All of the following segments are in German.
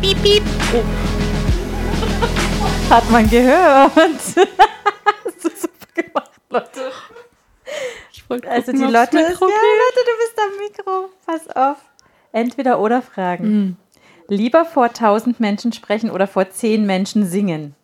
piep, piep. Hat man gehört. Hast du super gemacht, Lotte. Ich wollte Also gucken, die Lotte ist... Mikro Ja, Lotte, du bist am Mikro. Pass auf. Entweder oder Fragen. Lieber vor 1000 Menschen sprechen oder vor 10 Menschen singen?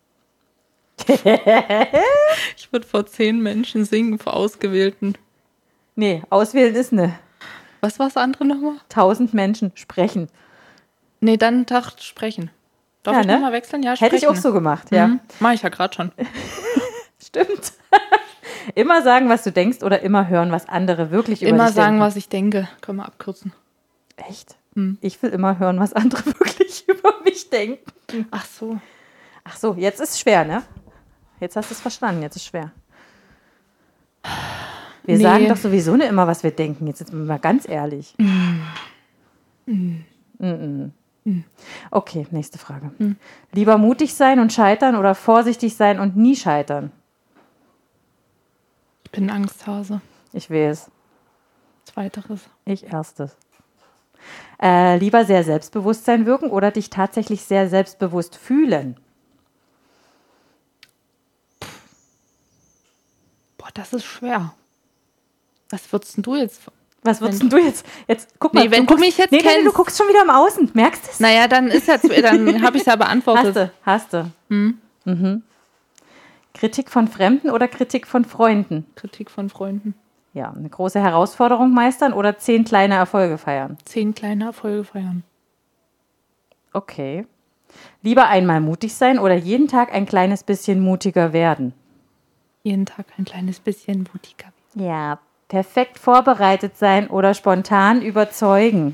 Ich würde vor 10 Menschen singen, vor Ausgewählten. Nee, auswählen ist ne. Was war das andere nochmal? 1000 Menschen sprechen. Nee, dann Tag sprechen. Darf ich nochmal wechseln? Ja, sprechen. Hätte ich auch so gemacht, ja. Mach ich ja gerade schon. Stimmt. Immer sagen, was du denkst oder immer hören, was andere wirklich über dich denken. Immer sagen, was ich denke. Können wir abkürzen. Echt? Ich will immer hören, was andere wirklich über mich denken. Ach so. Ach so, jetzt ist es schwer, ne? Jetzt hast du es verstanden, jetzt ist es schwer. Wir sagen doch sowieso nicht immer, was wir denken. Jetzt sind wir mal ganz ehrlich. Okay, nächste Frage. Lieber mutig sein und scheitern oder vorsichtig sein und nie scheitern? Ich bin ein Angsthase. Ich weiß. Zweiteres. Ich erstes. Lieber sehr Selbstbewusstsein wirken oder dich tatsächlich sehr selbstbewusst fühlen? Boah, das ist schwer. Was würdest denn du jetzt... Was würdest denn du jetzt? Guck mal, wenn du mich jetzt kennst... Nee, du guckst schon wieder im Außen. Merkst du es? Naja, dann ist ja dann habe ich es ja beantwortet. Hast du. Kritik von Fremden oder Kritik von Freunden? Kritik von Freunden. Ja, eine große Herausforderung meistern oder 10 kleine Erfolge feiern? 10 kleine Erfolge feiern. Okay. Lieber einmal mutig sein oder jeden Tag ein kleines bisschen mutiger werden? Jeden Tag ein kleines bisschen mutiger werden. Ja. Perfekt vorbereitet sein oder spontan überzeugen?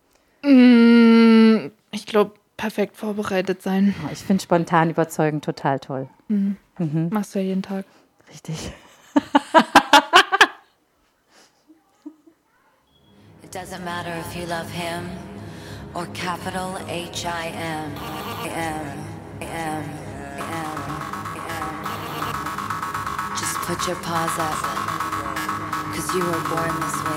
Ich glaube, perfekt vorbereitet sein. Oh, ich finde spontan überzeugen total toll. Machst du ja jeden Tag. Richtig. It doesn't matter if you love him or capital H-I-M. Just put your paws up, 'cause you were born this way.